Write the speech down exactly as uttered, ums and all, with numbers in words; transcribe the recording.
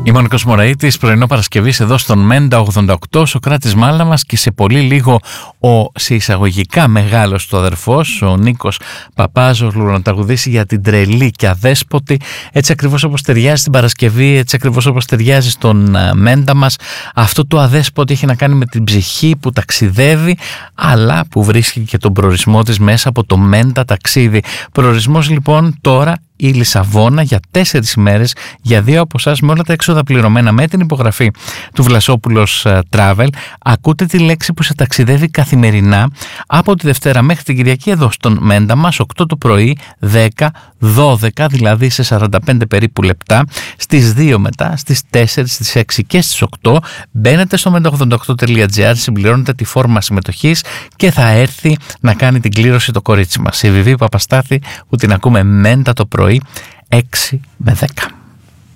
Είμαι ο Κοσμοραΐτης, πρωινό Παρασκευής εδώ στον Μέντα ογδόντα οκτώ, Σοκράτης Μάλαμας, και σε πολύ λίγο ο σε εισαγωγικά μεγάλος του αδερφός, ο Νίκος Παπάζογλου, να τραγουδήσει για την τρελή και αδέσποτη, έτσι ακριβώς όπως ταιριάζει την Παρασκευή, έτσι ακριβώς όπως ταιριάζει στον Μέντα μας. Αυτό το αδέσποτη έχει να κάνει με την ψυχή που ταξιδεύει, αλλά που βρίσκει και τον προορισμό της μέσα από το Μέντα ταξίδι. Προορισμός λοιπόν τώρα η Λισαβόνα για τέσσερις ημέρες για δύο από εσάς, με όλα τα έξοδα πληρωμένα, με την υπογραφή του Βλασόπουλος Travel. Ακούτε τη λέξη που σε ταξιδεύει καθημερινά από τη Δευτέρα μέχρι την Κυριακή εδώ στον Μέντα μας, οκτώ το πρωί, δέκα, δώδεκα, δηλαδή σε σαράντα πέντε περίπου λεπτά, στις δύο μετά, στις τέσσερις, στις έξι και στις οκτώ. Μπαίνετε στο μέντα ογδόντα οκτώ τελεία τζι άρ, συμπληρώνετε τη φόρμα συμμετοχής και θα έρθει να κάνει την κλήρωση το κορίτσι μας, η Βιβί Παπαστάθη, που την ακούμε Μέντα το πρωί έξι με δέκα.